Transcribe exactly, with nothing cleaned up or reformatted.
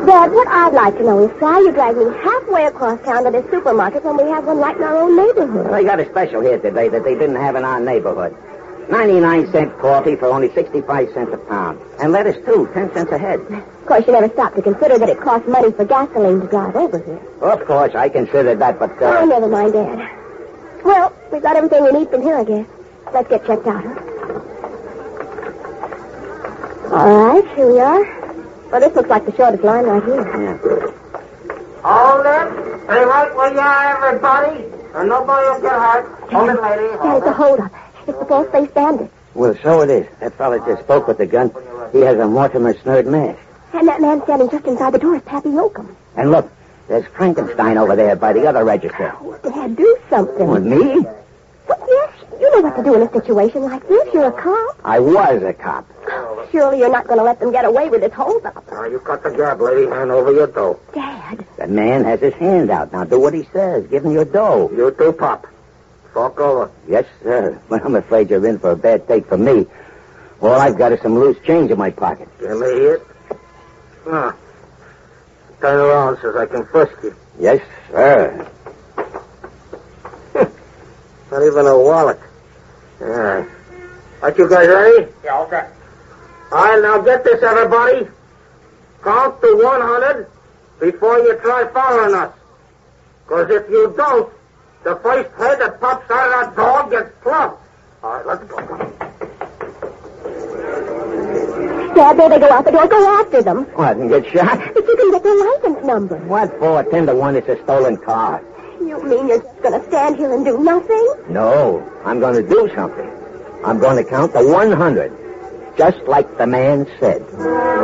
Dad, what I'd like to know is why you drag me halfway across town to this supermarket when we have one right in our own neighborhood. Well, they got a special here today that they didn't have in our neighborhood. ninety-nine cent coffee for only sixty-five cents a pound. And lettuce, too, ten cents a head. Of course, you never stopped to consider that it costs money for gasoline to drive over here. Of course, I considered that, but... Uh... Oh, never mind, Dad. Well, we've got everything we need from here, I guess. Let's get checked out, huh? All right, here we are. Well, this looks like the shortest line right here. Yeah. Hold it. Stay right where you are, everybody. And nobody will get hurt. Hold it, lady. Dad, it's a hold-up. It's the false-face bandit. Well, so it is. That fella just spoke with the gun. He has a Mortimer Snurd mask. And that man standing just inside the door is Pappy Yoakum. And look, there's Frankenstein over there by the other register. Oh, Dad, do something. With me? Well, yes, you know what to do in a situation like this. You're a cop. I was a cop. Surely you're not going to let them get away with this hold-up. Now, you cut the gab, lady. Hand over your dough. Dad. The man has his hand out. Now, do what he says. Give him your dough. You too, Pop. Talk over. Yes, sir. Well, I'm afraid you're in for a bad take from me. All I've got is some loose change in my pocket. Give me it. Ah. Turn around so I can frisk you. Yes, sir. Not even a wallet. All right. Are you guys ready? Yeah, okay. All right, now get this, everybody. Count to one hundred before you try following us. Because if you don't, the first head that pops out of that dog gets plucked. All right, let's go. Dad, there they go out the door. Go after them. What, and get shot? But you can get their license number. What for? Ten to one, it's a stolen car. You mean you're just going to stand here and do nothing? No, I'm going to do something. I'm going to count to one hundred, just like the man said.